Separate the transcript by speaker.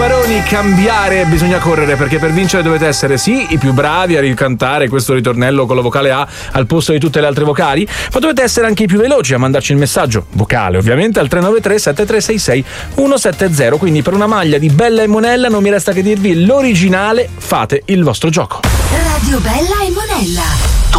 Speaker 1: Baroni, cambiare, bisogna correre, perché per vincere dovete essere sì i più bravi a ricantare questo ritornello con la vocale A al posto di tutte le altre vocali, ma dovete essere anche i più veloci a mandarci il messaggio vocale, ovviamente al 393 7366 170. Quindi per una maglia di Bella e Monella non mi resta che dirvi l'originale, fate il vostro gioco.
Speaker 2: Radio Bella e Monella.